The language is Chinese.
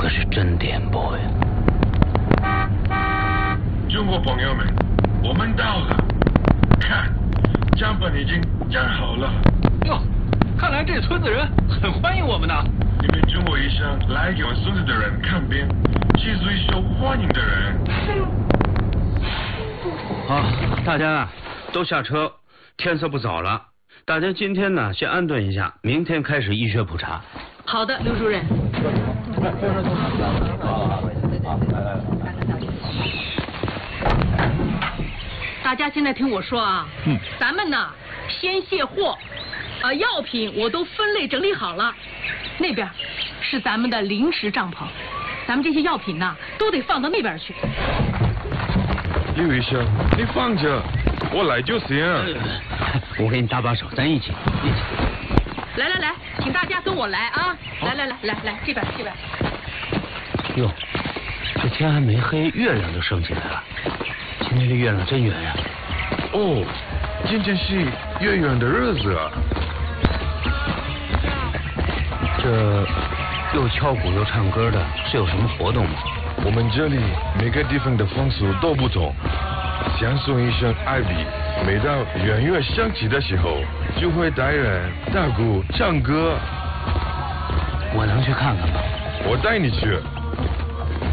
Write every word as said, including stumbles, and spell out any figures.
可是真颠簸呀！ 中国朋友们，我们到了，看，账本已经站好了。 哟，看来这村子人很欢迎我们呢。 你们中国医生来给我孙子的人看病，是最受欢迎的人。 好，大家啊都下车，天色不早了。大家今天呢先安顿一下，明天开始医学普查。 好的，刘主任。大家现在听我说啊，嗯，咱们呢先卸货，啊，药品我都分类整理好了，那边是咱们的临时帐篷，咱们这些药品呢都得放到那边去。 刘医生，你放着，我来就行。 我给你搭把手，咱一起一起。 来来来，请大家跟我来啊！来来来来来，这边这边。 哟，这天还没黑，月亮就升起来了。今天这月亮真圆呀！ 哦，今天是月圆的日子啊。 这又敲鼓又唱歌的，是有什么活动吗？ 我们这里每个地方的风俗都不同。相送医生艾比，每到圆月响起的时候，就会带人打鼓唱歌。 我能去看看吗？ 我带你去。